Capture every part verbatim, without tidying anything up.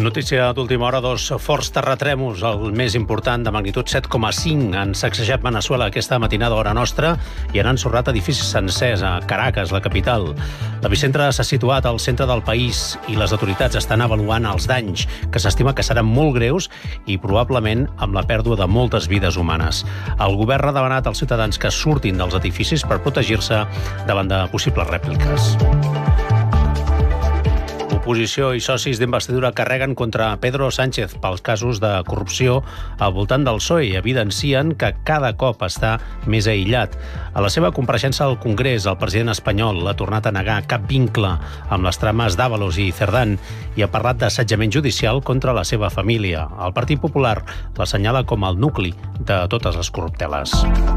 Notícia d'última hora, dos forts terratrèmols, el més important de magnitud set coma cinc, han sacsejat Veneçuela aquesta matinada a hora nostra i han ensorrat edificis sencers a Caracas, la capital. L'epicentre s'ha situat al centre del país i les autoritats estan avaluant els danys, que s'estima que seran molt greus i probablement amb la pèrdua de moltes vides humanes. El govern ha demanat als ciutadans que surtin dels edificis per protegir-se davant de possibles rèpliques. Oposició i socis d'investidura carreguen contra Pedro Sánchez pels casos de corrupció al voltant del P S O E i evidencien que cada cop està més aïllat. A la seva compareixença al Congrés, el president espanyol ha tornat a negar cap vincle amb les trames d'Ábalos i Cerdán i ha parlat d'assetjament judicial contra la seva família. El Partit Popular l'assenyala com el nucli de totes les corrupteles.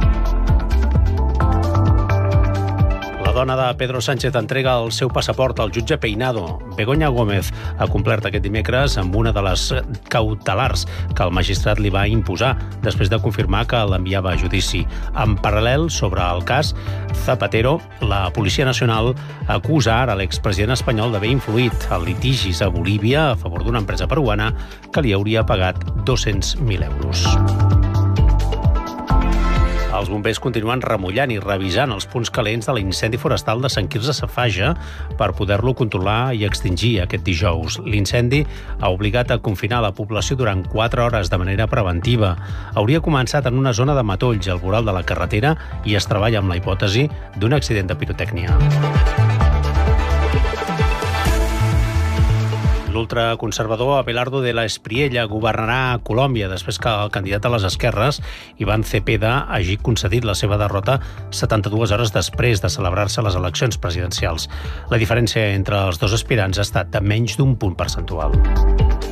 La dona de Pedro Sánchez entrega el seu passaport al jutge Peinado. Begoña Gómez ha complert aquest dimecres amb una de les cautelars que el magistrat li va imposar després de confirmar que l'enviava a judici. En paral·lel, sobre el cas Zapatero, la Policia Nacional acusa ara l'expresident espanyol d'haver influït en litigis a Bolívia a favor d'una empresa peruana que li hauria pagat dos-cents mil euros. Els bombers continuen remullant i revisant els punts calents de l'incendi forestal de Sant Quirze Safaja per poder-lo controlar i extingir aquest dijous. L'incendi ha obligat a confinar la població durant quatre hores de manera preventiva. Hauria començat en una zona de matolls al voral de la carretera i es treballa amb la hipòtesi d'un accident de pirotècnia. L'ultraconservador Abelardo de la Espriella governarà a Colòmbia després que el candidat a les esquerres, Iván Cepeda, hagi concedit la seva derrota setanta-dues hores després de celebrar-se les eleccions presidencials. La diferència entre els dos aspirants ha estat de menys d'un punt percentual.